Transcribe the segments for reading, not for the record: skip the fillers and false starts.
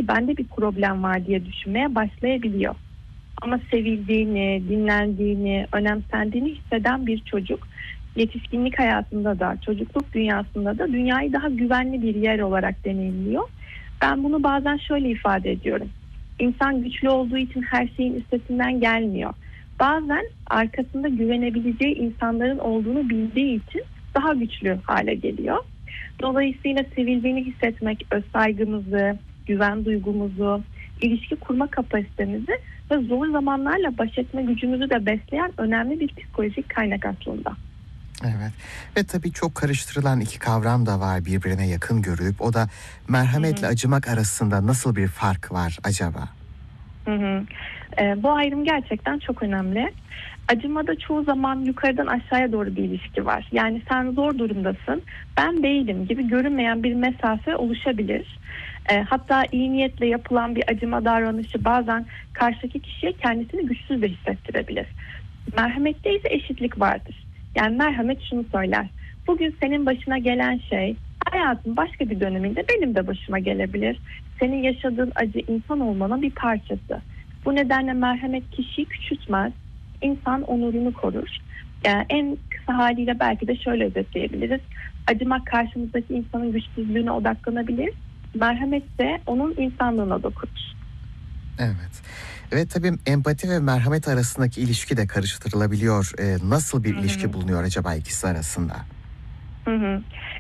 ki bende bir problem var diye düşünmeye başlayabiliyor. Ama sevildiğini, dinlendiğini, önemsendiğini hisseden bir çocuk yetişkinlik hayatında da, çocukluk dünyasında da dünyayı daha güvenli bir yer olarak deneyimliyor. Ben bunu bazen şöyle ifade ediyorum. İnsan güçlü olduğu için her şeyin üstesinden gelmiyor. Bazen arkasında güvenebileceği insanların olduğunu bildiği için daha güçlü hale geliyor. Dolayısıyla sevildiğini hissetmek, özsaygımızı, güven duygumuzu, ilişki kurma kapasitemizi ve zor zamanlarla baş etme gücümüzü de besleyen önemli bir psikolojik kaynak aslında. Evet ve tabii çok karıştırılan iki kavram da var birbirine yakın görülüp, o da merhametle acımak arasında nasıl bir fark var acaba? Hı hı. Bu ayrım gerçekten çok önemli. Acımada çoğu zaman yukarıdan aşağıya doğru bir ilişki var. Yani sen zor durumdasın, ben değilim gibi görünmeyen bir mesafe oluşabilir. Hatta iyi niyetle yapılan bir acıma davranışı bazen karşıdaki kişiye kendisini güçsüz de hissettirebilir. Merhamette ise eşitlik vardır. Yani merhamet şunu söyler: bugün senin başına gelen şey hayatın başka bir döneminde benim de başıma gelebilir. Senin yaşadığın acı insan olmanın bir parçası. Bu nedenle merhamet kişiyi küçültmez, insan onurunu korur. Yani en kısa haliyle belki de şöyle özetleyebiliriz: acımak karşımızdaki insanın güçsüzlüğüne odaklanabilir, merhamet de onun insanlığına dokunur. Evet. Evet, tabii empati ve merhamet arasındaki ilişki de karıştırılabiliyor. Nasıl bir Hı ilişki hı. bulunuyor acaba ikisi arasında? Hı hı.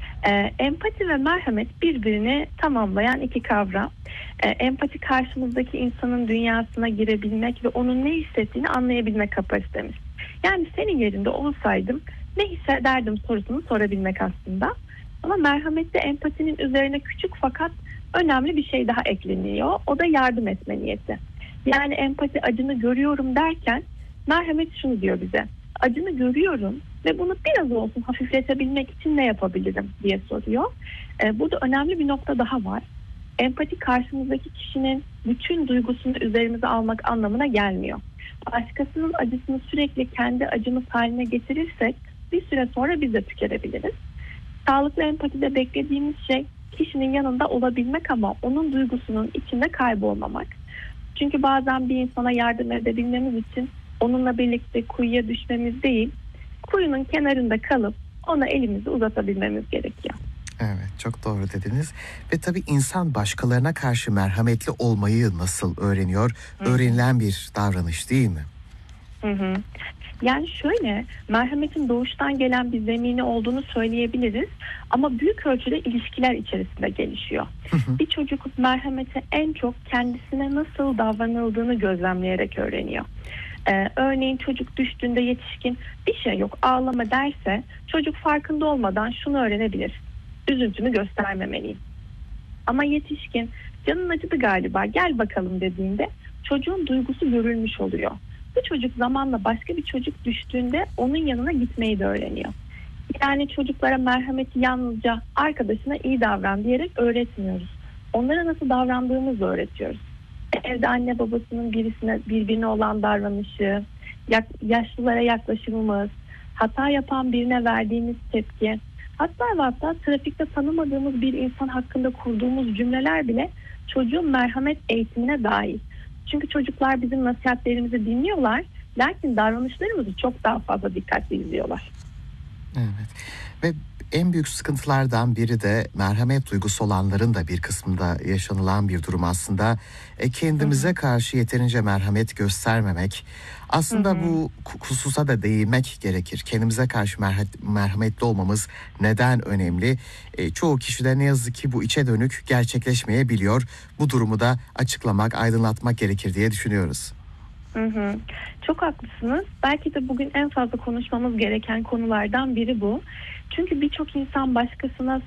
Empati ve merhamet birbirini tamamlayan iki kavram. Empati karşımızdaki insanın dünyasına girebilmek ve onun ne hissettiğini anlayabilmek kapasitemiz. Yani senin yerinde olsaydım ne hissederdim sorusunu sorabilmek aslında. Ama merhamette empatinin üzerine küçük fakat önemli bir şey daha ekleniyor. O da yardım etme niyeti. Yani empati acını görüyorum derken merhamet şunu diyor bize: acını görüyorum ve bunu biraz olsun hafifletebilmek için ne yapabilirim diye soruyor. Burada önemli bir nokta daha var. Empati karşımızdaki kişinin bütün duygusunu üzerimize almak anlamına gelmiyor. Başkasının acısını sürekli kendi acımız haline getirirsek bir süre sonra biz de tüketebiliriz. Sağlıklı empatide beklediğimiz şey kişinin yanında olabilmek ama onun duygusunun içinde kaybolmamak. Çünkü bazen bir insana yardım edebilmemiz için onunla birlikte kuyuya düşmemiz değil, kuyunun kenarında kalıp ona elimizi uzatabilmemiz gerekiyor. Evet, çok doğru dediniz. Ve tabii insan başkalarına karşı merhametli olmayı nasıl öğreniyor? Hı hı. Öğrenilen bir davranış değil mi? Hı hı. Yani şöyle, merhametin doğuştan gelen bir zemini olduğunu söyleyebiliriz ama büyük ölçüde ilişkiler içerisinde gelişiyor. Hı hı. Bir çocuk merhameti en çok kendisine nasıl davranıldığını gözlemleyerek öğreniyor. Örneğin çocuk düştüğünde yetişkin bir şey yok ağlama derse çocuk farkında olmadan şunu öğrenebilir: üzüntümü göstermemeliyim. Ama yetişkin canın acıdı galiba gel bakalım dediğinde çocuğun duygusu görülmüş oluyor. Bu çocuk zamanla başka bir çocuk düştüğünde onun yanına gitmeyi de öğreniyor. Yani çocuklara merhameti yalnızca arkadaşına iyi davran diyerek öğretmiyoruz. Onlara nasıl davrandığımızı öğretiyoruz. Evde anne babasının birbirine olan davranışı, yaşlılara yaklaşımımız, hata yapan birine verdiğimiz tepki, hatta trafikte tanımadığımız bir insan hakkında kurduğumuz cümleler bile çocuğun merhamet eğitimine dahil. Çünkü çocuklar bizim nasihatlerimizi dinliyorlar, lakin davranışlarımızı çok daha fazla dikkatli izliyorlar. Evet. Ve en büyük sıkıntılardan biri de merhamet duygusu olanların da bir kısmında yaşanılan bir durum aslında. Hı Kendimize hı. karşı yeterince merhamet göstermemek. Hı Aslında hı. bu hususa da değinmek gerekir. Kendimize karşı merhametli olmamız neden önemli? Çoğu kişide ne yazık ki bu içe dönük gerçekleşmeyebiliyor. Bu durumu da açıklamak, aydınlatmak gerekir diye düşünüyoruz. Hı hı. Çok haklısınız. Belki de bugün en fazla konuşmamız gereken konulardan biri bu. Çünkü birçok insan başkasına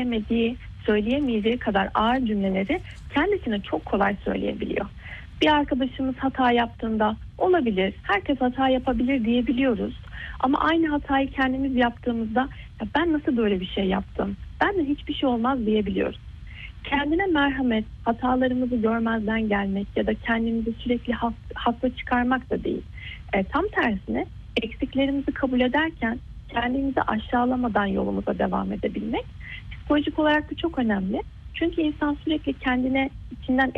söyleyemeyeceği kadar ağır cümleleri kendisine çok kolay söyleyebiliyor. Bir arkadaşımız hata yaptığında olabilir, herkes hata yapabilir diyebiliyoruz. Ama aynı hatayı kendimiz yaptığımızda ya ben nasıl böyle bir şey yaptım, ben de hiçbir şey olmaz diyebiliyoruz. Kendine merhamet, hatalarımızı görmezden gelmek ya da kendimizi sürekli haklı çıkarmak da değil. Tam tersine eksiklerimizi kabul ederken kendimizi aşağılamadan yolumuza devam edebilmek. Psikolojik olarak bu çok önemli. Çünkü insan sürekli kendine içinden